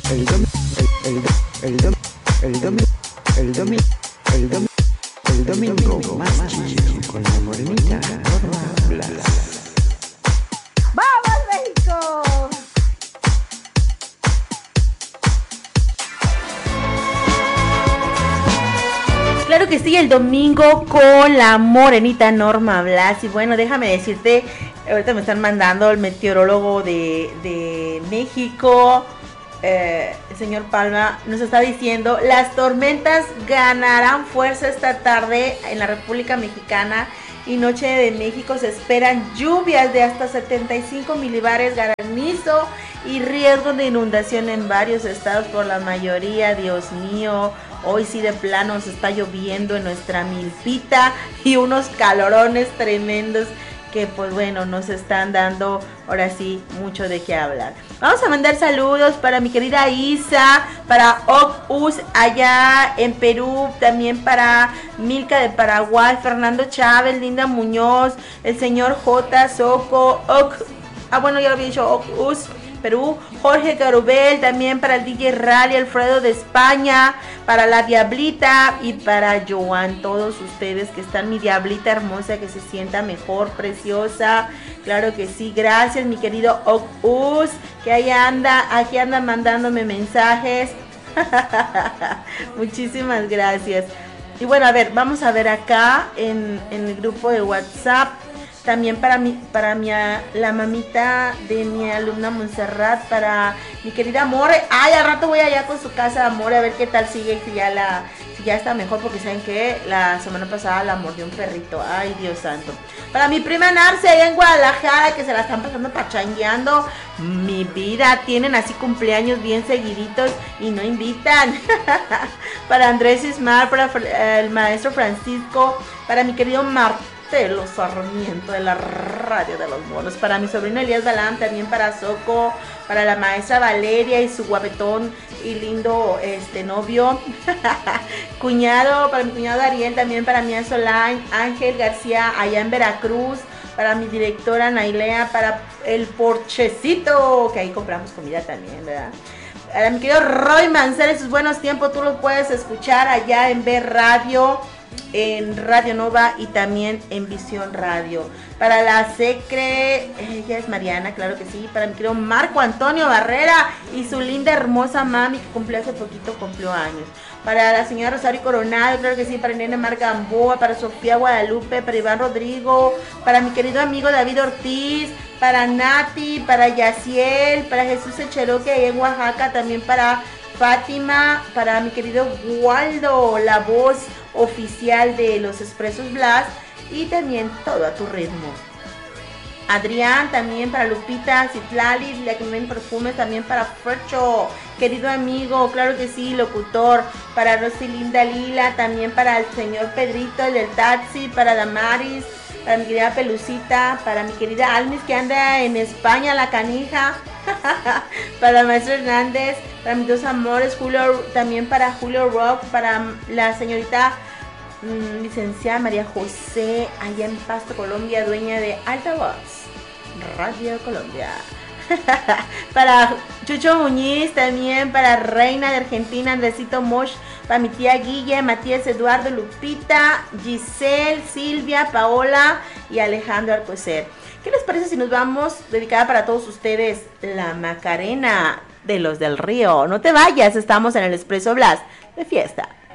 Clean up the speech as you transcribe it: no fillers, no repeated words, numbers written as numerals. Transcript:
el domi, el, el, dom, el domi, el domi, el domi, el domingo más chido con la morenita Norma Blas. ¡Vamos, México! Claro que sí, el domingo con la morenita Norma Blas. Y bueno, déjame decirte, ahorita me están mandando el meteorólogo de México, el señor Palma, nos está diciendo, las tormentas ganarán fuerza esta tarde en la República Mexicana y Noche de México. Se esperan lluvias de hasta 75 milibares, granizo y riesgo de inundación en varios estados por la mayoría. Dios mío, hoy sí de plano se está lloviendo en nuestra milpita y unos calorones tremendos que pues bueno, nos están dando ahora sí mucho de qué hablar. Vamos a mandar saludos para mi querida Isa, para Ocus allá en Perú, también para Milka de Paraguay, Fernando Chávez, Linda Muñoz, el señor J. Soco, bueno, ya lo había dicho, Ocus Perú, Jorge Carubel, también para el DJ Rally, Alfredo de España, para la Diablita y para Joan, todos ustedes que están, mi Diablita hermosa, que se sienta mejor, preciosa, claro que sí, gracias mi querido Ocus, que ahí anda, aquí anda mandándome mensajes, muchísimas gracias. Y bueno, a ver, vamos a ver acá en el grupo de WhatsApp. También para la mamita de mi alumna Montserrat, para mi querida More. Ay, al rato voy allá con su casa, More, a ver qué tal sigue, si ya está mejor, porque saben que la semana pasada la mordió un perrito. Ay, Dios santo. Para mi prima Narce allá en Guadalajara, que se la están pasando pachangueando. Mi vida, tienen así cumpleaños bien seguiditos y no invitan. Para Andrés Ismar, para el maestro Francisco, para mi querido Martelo Sarmiento de la Radio de los Monos, para mi sobrino Elías Balán, también para Soco, para la maestra Valeria y su guapetón y lindo novio, cuñado, para mi cuñado Ariel, también para mi Solán, Ángel García allá en Veracruz, para mi directora Nailea, para el Porchecito, que ahí compramos comida también, ¿verdad? Para mi querido Roy Mancera en sus buenos tiempos, tú lo puedes escuchar allá en B Radio, en Radio Nova y también en Visión Radio. Para la Secre, ella es Mariana, claro que sí. Para mi querido Marco Antonio Barrera y su linda hermosa mami que cumplió hace poquito, cumplió años. Para la señora Rosario Coronado, claro que sí. Para Nene Mar Gamboa, para Sofía Guadalupe, para Iván Rodrigo, para mi querido amigo David Ortiz, para Nati, para Yaciel, para Jesús Echeroque ahí en Oaxaca, también para Fátima, para mi querido Waldo, la voz oficial de los Expresos Blast, y también Todo a tu ritmo. Adrián, también para Lupita, Citlali, la que me vende perfumes, también para Fercho, querido amigo, claro que sí, locutor, para Rosilinda Lila, también para el señor Pedrito, el del taxi, para Damaris, para mi querida Pelucita, para mi querida Almis que anda en España, la canija, para el maestro Hernández, para mis dos amores, Julio, también para Julio Rock, para la señorita licenciada María José, allá en Pasto, Colombia, dueña de Altavoz Radio Colombia. Para Chucho Muñiz, también para Reina de Argentina, Andresito Mosh, para mi tía Guille, Matías Eduardo, Lupita, Giselle, Silvia, Paola y Alejandro Alcocer. ¿Qué les parece si nos vamos, dedicada para todos ustedes, la Macarena de los del Río? No te vayas, estamos en el Expreso Blast de fiesta.